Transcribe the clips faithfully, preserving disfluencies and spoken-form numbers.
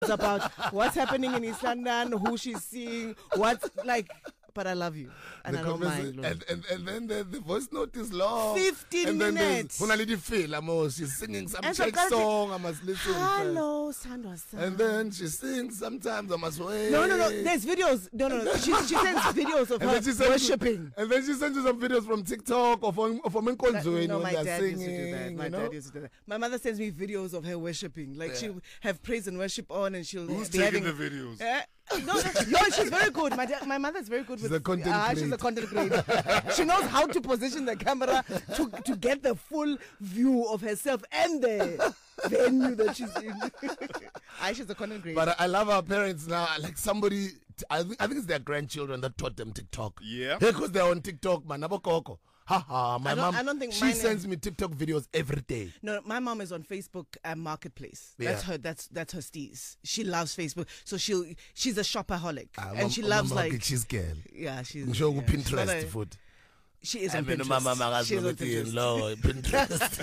notes about what's happening in East London, who she's seeing, what's like. But I love you, and the I don't mind. And, and, and then the, the voice note is long. Fifteen and then minutes. Feel, she's singing some and Czech song. I must listen. Hello, Sandwa. And then she sings. Sometimes I must wait. No, no, no. There's videos. No, no, no. She, she sends videos of and her worshipping. And then she sends you some videos from TikTok or from or from Nkonzo. No, my dad singing, used to do that. My you know? dad used to do that. My mother sends me videos of her worshipping. Like yeah. she'll have praise and worship on, and she'll. Who's be taking having, the videos? Uh, no, no, no, she's very good. My dad, my mother's very good she's with. A content uh, she's a content creator. She knows how to position the camera to to get the full view of herself and the venue that she's in. I she's a content creator. But I love our parents now. Like somebody, I think, I think it's their grandchildren that taught them TikTok. Yeah, because they're on TikTok, man. Nabokoko. Haha, my I mom. I don't think she sends me TikTok videos every day. No, my mom is on Facebook uh, Marketplace. That's yeah. her. That's that's her steez. She loves Facebook, so she'll she's a shopaholic, uh, and she loves like she's girl. Yeah, she's. I'm sure yeah, Pinterest she's a, food. She is on I mean, Pinterest. Mama she's on Pinterest. Low, Pinterest.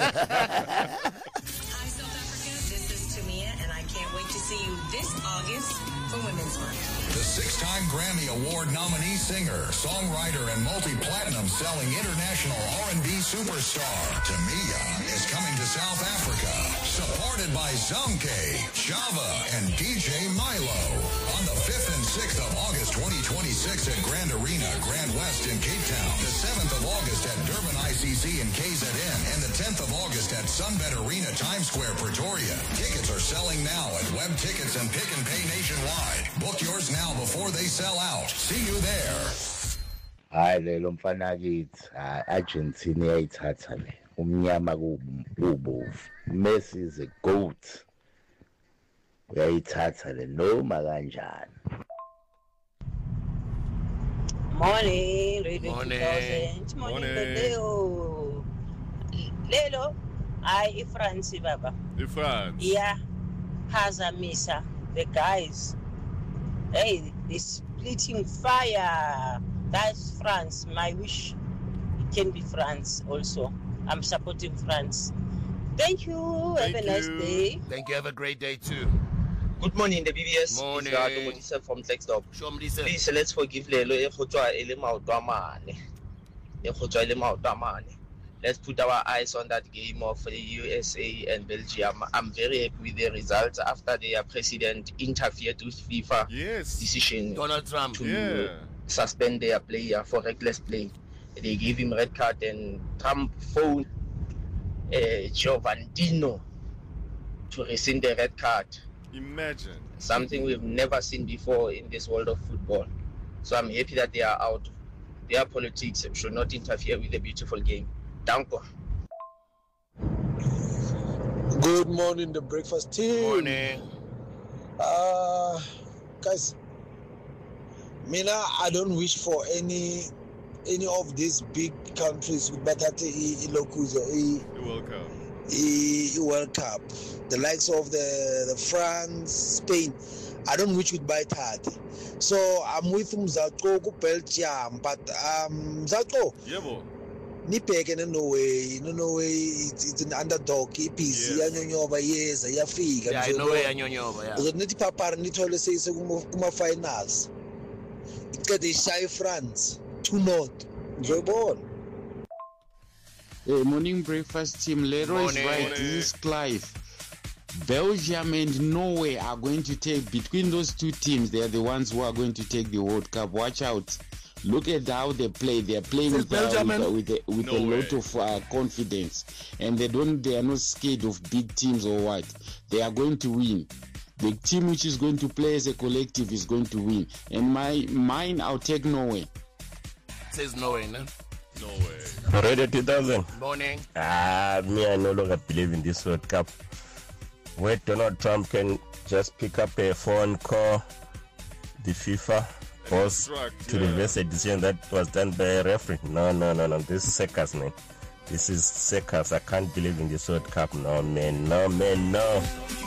Hi, South Africa. This is Tamia, and I can't wait to see you this August for Women's Month. The six-time Grammy Award nominee singer, songwriter, and multi-platinum selling international R and B superstar Tamia is coming to South Africa, supported by Zonke, Java, and D J Milo on the fifth and sixth of August twenty twenty-six at Grand Arena, Grand West in Cape Town, the seventh of August at Durban I C C in K Z N, and the tenth of August at Sunbet Arena, Times Square, Pretoria. Tickets are selling now at Web Tickets and Pick and Pay nationwide. Book yours now before they sell out. See you there. Hayi lelo mfana kithi Argentina iyayithatha le umnyama kubovu. Messi is a goat. Uyayithatha le noma kanjani. Morning, Radio Morning. two thousand. Morning, Morning. Lelo. Lelo, hayi iFrance baba. iFrance. Yeah, phazamisa the guys. Hey, they splitting fire. That's France. My wish it can be France also. I'm supporting France. Thank you. Thank Have a nice you. day. Thank you. Have a great day too. Good morning, the B B S. Morning. It's uh, from Flextop. Show me this. Please, let's forgive Lelo. E khotwa ele maoto a mane. E khotwa ele maoto a mane. Let's put our eyes on that game of the U S A and Belgium. I'm very happy with the results after their president interfered with FIFA Yes. decision Donald Trump. to Yeah. suspend their player for reckless play. They gave him red card and Trump phoned uh, Giovannino to rescind the red card. Imagine. Something we've never seen before in this world of football. So I'm happy that they are out. Their politics should not interfere with the beautiful game. Danko. Good morning, the breakfast team. Morning. Uh, guys, Mina, I don't wish for any any of these big countries with Batate Ilokuzo World Cup. World Cup. The likes of the, the France, Spain. I don't wish with bite hard. So I'm with Mzako Belgium, but um Mzako. Yeah, boy. Nibheke ne Norway, no Norway it's, it's an underdog, ipisi yanyonyoba yeza yafika. Yeah, I know where yanyonyoba, yeah. Uzothi papara nithole seyise kuma finals. Icede ishaye France two not. Ngizoyibona. Hey, morning breakfast team. Leroy is Morning. right. This is Clive. Belgium and Norway are going to take, between those two teams, they are the ones who are going to take the World Cup. Watch out. Look at how they play. They are playing Is with, uh, Belgium with, uh, and- with, a, with a Norway. lot of uh, confidence, and they don't. They are not scared of big teams or what. They are going to win. The team which is going to play as a collective is going to win. And my mine, I'll take Norway. Says Norway, no? Norway. Radio two thousand. Morning. Ah, me, I no longer believe in this World Cup. Where Donald Trump can just pick up a phone, call the FIFA boss Instruct, to yeah. reverse a decision that was done by a referee. No, no, no, no. This is circus, man. This is circus. I can't believe in this World Cup. No, man. No, man. No.